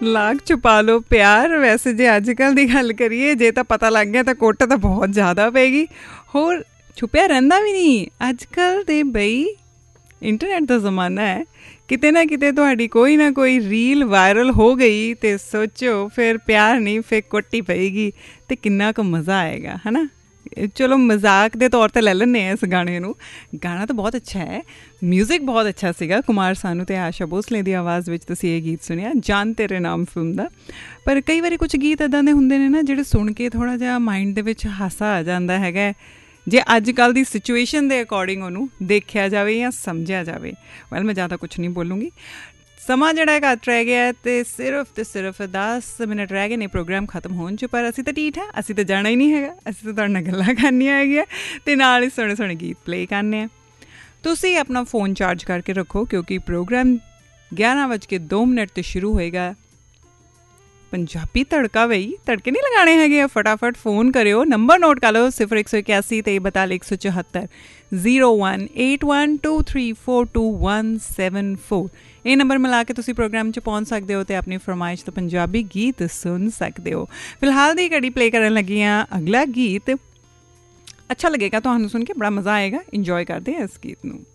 ਲਾਗ ਛੁਪਾ ਲਓ ਪਿਆਰ। ਵੈਸੇ ਜੇ ਅੱਜ ਕੱਲ੍ਹ ਦੀ ਗੱਲ ਕਰੀਏ, ਜੇ ਤਾਂ ਪਤਾ ਲੱਗ ਗਿਆ ਤਾਂ ਕੁੱਟ ਤਾਂ ਬਹੁਤ ਜ਼ਿਆਦਾ ਪਏਗੀ। ਹੋਰ ਛੁਪਿਆ ਰਹਿੰਦਾ ਵੀ ਨਹੀਂ ਅੱਜ ਕੱਲ੍ਹ ਦੇ ਬਈ। ਇੰਟਰਨੈਟ ਦਾ ਜ਼ਮਾਨਾ ਹੈ, ਕਿਤੇ ਨਾ ਕਿਤੇ ਤੁਹਾਡੀ ਕੋਈ ਨਾ ਕੋਈ ਰੀਲ ਵਾਇਰਲ ਹੋ ਗਈ ਅਤੇ ਸੋਚੋ ਫਿਰ ਪਿਆਰ ਨਹੀਂ, ਫਿਰ ਕੁੱਟ ਹੀ ਪਏਗੀ ਅਤੇ ਕਿੰਨਾ ਕੁ ਮਜ਼ਾ ਆਏਗਾ, ਹੈ ਨਾ। ਚਲੋ ਮਜ਼ਾਕ ਦੇ ਤੌਰ 'ਤੇ ਲੈ ਲੈਂਦੇ ਹਾਂ ਇਸ ਗਾਣੇ ਨੂੰ। ਗਾਣਾ ਤਾਂ ਬਹੁਤ ਅੱਛਾ ਹੈ, ਮਿਊਜ਼ਿਕ ਬਹੁਤ ਅੱਛਾ ਸੀਗਾ। ਕੁਮਾਰ ਸਾਨੂ ਅਤੇ ਆਸ਼ਾ ਭੋਸਲੇ ਦੀ ਆਵਾਜ਼ ਵਿੱਚ ਤੁਸੀਂ ਇਹ ਗੀਤ ਸੁਣਿਆ, ਜਾਨ ਤੇਰੇ ਨਾਮ ਫਿਲਮ ਦਾ। ਪਰ ਕਈ ਵਾਰੀ ਕੁਛ ਗੀਤ ਇੱਦਾਂ ਦੇ ਹੁੰਦੇ ਨੇ ਨਾ, ਜਿਹੜੇ ਸੁਣ ਕੇ ਥੋੜ੍ਹਾ ਜਿਹਾ ਮਾਇੰਡ ਦੇ ਵਿੱਚ ਹਾਸਾ ਆ ਜਾਂਦਾ ਹੈਗਾ, ਜੇ ਅੱਜ ਕੱਲ੍ਹ ਦੀ ਸਿਚੁਏਸ਼ਨ ਦੇ ਅਕੋਰਡਿੰਗ ਉਹਨੂੰ ਦੇਖਿਆ ਜਾਵੇ ਜਾਂ ਸਮਝਿਆ ਜਾਵੇ। ਵੈਲ ਮੈਂ ਜ਼ਿਆਦਾ ਕੁਛ ਨਹੀਂ ਬੋਲੂੰਗੀ। ਸਮਾਂ ਜਿਹੜਾ ਘੱਟ ਰਹਿ ਗਿਆ ਅਤੇ ਸਿਰਫ 10 ਮਿੰਟ ਰਹਿ ਗਏ ਨੇ ਪ੍ਰੋਗਰਾਮ ਖਤਮ ਹੋਣ 'ਚ। ਪਰ ਅਸੀਂ ਤਾਂ ਢੀਠ ਹਾਂ, ਅਸੀਂ ਤਾਂ ਜਾਣਾ ਹੀ ਨਹੀਂ ਹੈਗਾ। ਅਸੀਂ ਤਾਂ ਤੁਹਾਡੇ ਨਾਲ ਗੱਲਾਂ ਕਰਨੀਆਂ ਹੈਗੀਆਂ ਅਤੇ ਨਾਲ ਹੀ ਸੋਹਣੇ ਸੋਹਣੇ ਗੀਤ ਪਲੇ ਕਰਨੇ ਆ। ਤੁਸੀਂ ਆਪਣਾ ਫ਼ੋਨ ਚਾਰਜ ਕਰਕੇ ਰੱਖੋ, ਕਿਉਂਕਿ ਪ੍ਰੋਗਰਾਮ 11:02 'ਤੇ ਸ਼ੁਰੂ ਹੋਏਗਾ। ਪੰਜਾਬੀ ਤੜਕਾ ਬਈ, ਤੜਕੇ ਨਹੀਂ ਲਗਾਉਣੇ ਹੈਗੇ ਆ। ਫਟਾਫਟ ਫ਼ੋਨ ਕਰਿਓ, ਨੰਬਰ ਨੋਟ ਕਰ ਲਓ 0181 43 174 018123422174। ਇਹ ਨੰਬਰ ਮਿਲਾ ਕੇ ਤੁਸੀਂ ਪ੍ਰੋਗਰਾਮ 'ਚ ਪਹੁੰਚ ਸਕਦੇ ਹੋ ਅਤੇ ਆਪਣੀ ਫਰਮਾਇਸ਼ ਤੋਂ ਪੰਜਾਬੀ ਗੀਤ ਸੁਣ ਸਕਦੇ ਹੋ। ਫਿਲਹਾਲ ਦੀ ਘੜੀ ਪਲੇ ਕਰਨ ਲੱਗੀ ਹਾਂ ਅਗਲਾ ਗੀਤ। ਅੱਛਾ ਲੱਗੇਗਾ ਤੁਹਾਨੂੰ ਸੁਣ ਕੇ, ਬੜਾ ਮਜ਼ਾ ਆਏਗਾ। ਇੰਜੋਏ ਕਰਦੇ ਹਾਂ ਇਸ ਗੀਤ ਨੂੰ।